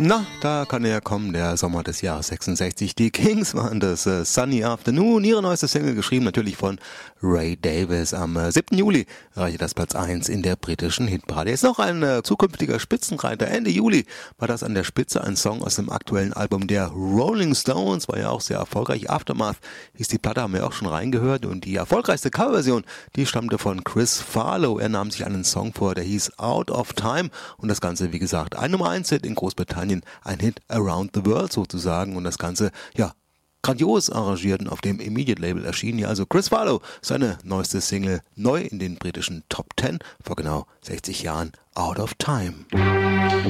Na, da kann er ja kommen, der Sommer des Jahres 66. Die Kings waren das Sunny Afternoon, ihre neueste Single, geschrieben natürlich von Ray Davies. Am 7. Juli erreichte das Platz 1 in der britischen Hitparade. Jetzt noch ein zukünftiger Spitzenreiter. Ende Juli war das an der Spitze, ein Song aus dem aktuellen Album der Rolling Stones, war ja auch sehr erfolgreich. Aftermath hieß die Platte, haben wir auch schon reingehört, und die erfolgreichste Coverversion, die stammte von Chris Farlow. Er nahm sich einen Song vor, der hieß Out of Time, und das Ganze, wie gesagt, ein Nummer 1 Hit in Großbritannien, ein Hit around the world sozusagen, und das Ganze, ja, grandios arrangiert und auf dem Immediate Label erschienen. Ja, also Chris Farlow, seine neueste Single, neu in den britischen Top 10 vor genau 60 Jahren, Out of Time.